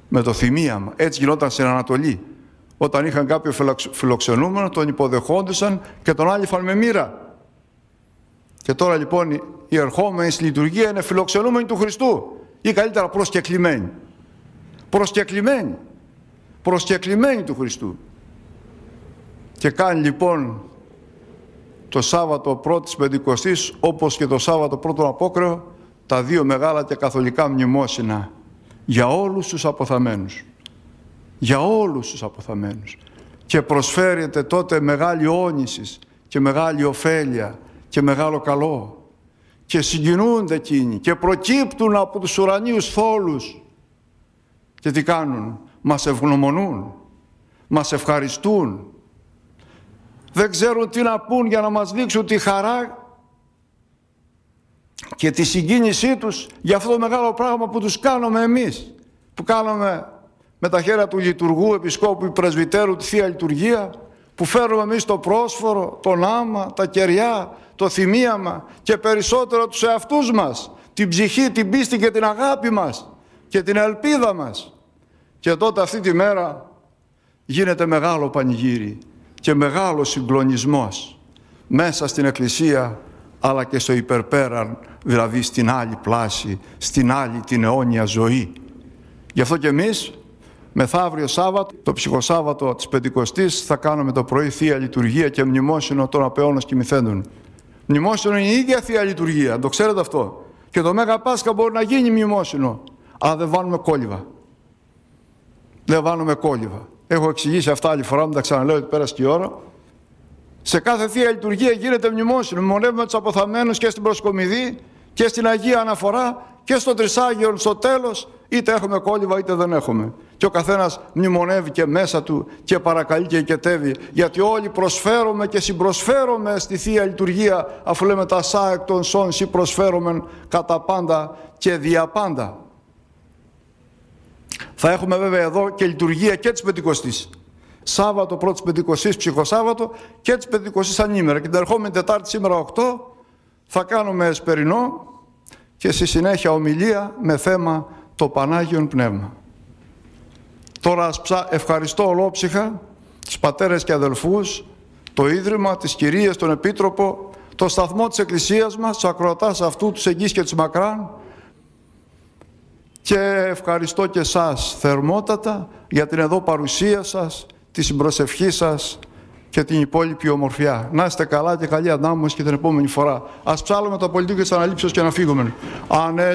με το θυμίαμα. Έτσι γινόταν στην Ανατολή. Όταν είχαν κάποιο φιλοξενούμενο, τον υποδεχόντουσαν και τον άλυφαν με μοίρα. Και τώρα λοιπόν οι ερχόμενοι στη λειτουργία είναι φιλοξενούμενοι του Χριστού ή καλύτερα προσκεκλημένοι. Προσκεκλημένοι του Χριστού. Και κάνει λοιπόν το Σάββατο πρώτης Πεντηκοστής, όπως και το Σάββατο πρώτον Απόκρεο, τα δύο μεγάλα και καθολικά μνημόσυνα για όλους τους αποθαμένους. Για όλους τους αποθαμένους. Και προσφέρεται τότε μεγάλη όνηση και μεγάλη ωφέλεια και μεγάλο καλό. Και συγκινούνται εκείνοι και προκύπτουν από τους ουρανίους θόλους. Και τι κάνουν? Μας ευγνωμονούν, μας ευχαριστούν. Δεν ξέρουν τι να πούν για να μας δείξουν τη χαρά και τη συγκίνησή τους για αυτό το μεγάλο πράγμα που τους κάνουμε εμείς, που κάνουμε με τα χέρια του λειτουργού, επισκόπου, πρεσβυτέρου, τη Θεία Λειτουργία, που φέρουμε εμείς το πρόσφορο, τον άμα, τα κεριά, το θυμίαμα και περισσότερο τους εαυτούς μας, την ψυχή, την πίστη και την αγάπη μας και την ελπίδα μας. Και τότε αυτή τη μέρα γίνεται μεγάλο πανηγύρι και μεγάλο συγκλονισμός μέσα στην Εκκλησία, αλλά και στο υπερπέραν, δηλαδή στην άλλη πλάση, στην άλλη την αιώνια ζωή. Γι' αυτό και εμείς μεθαύριο Σάββατο, το ψυχοσάββατο της Πεντηκοστής, θα κάνουμε το πρωί Θεία Λειτουργία και μνημόσυνο των απαιώνων κοιμηθέντων. Μνημόσυνο είναι η ίδια Θεία Λειτουργία, το ξέρετε αυτό. Και το Μέγα Πάσχα μπορεί να γίνει μνημόσυνο, αλλά δεν βάλουμε κόλληβα. Δεν βάλουμε κόλληβα. Έχω εξηγήσει αυτά άλλη φορά, μου τα ξαναλέω ότι πέρασε και η ώρα. Σε κάθε Θεία Λειτουργία γίνεται μνημόσυνο. Μνημονεύουμε τους αποθαμένους και στην προσκομιδή και στην Αγία Αναφορά και στο Τρισάγιον στο τέλος, είτε έχουμε κόλληβα είτε δεν έχουμε. Και ο καθένας μνημονεύει και μέσα του και παρακαλεί και οικετεύει, γιατί όλοι προσφέρουμε και συμπροσφέρουμε στη Θεία Λειτουργία, αφού λέμε τα σά εκ των σών συμπροσφέρομεν κατά πάντα και δια πάντα. Θα έχουμε βέβαια εδώ και λειτουργία και της Πεντηκοστής. Σάββατο πρώτης Πεντηκοστής, ψυχοσάββατο, και της Πεντηκοστής ανήμερα. Και την ερχόμενη Τετάρτη σήμερα 8 θα κάνουμε εσπερινό και στη συνέχεια ομιλία με θέμα το Πανάγιον Πνεύμα. Τώρα ευχαριστώ ολόψυχα τους πατέρες και αδελφούς, το Ίδρυμα, τις κυρίες, τον Επίτροπο, το σταθμό της Εκκλησίας μας, τους ακροατάς αυτού, τους εγγύς και τους μακράν, και ευχαριστώ και εσάς θερμότατα για την εδώ παρουσία σας, τη συμπροσευχή σας και την υπόλοιπη ομορφιά. Να είστε καλά και καλή ανάμωση και την επόμενη φορά. Ας ψάλλουμε το πολιτικό της αναλήψεως και να φύγουμε.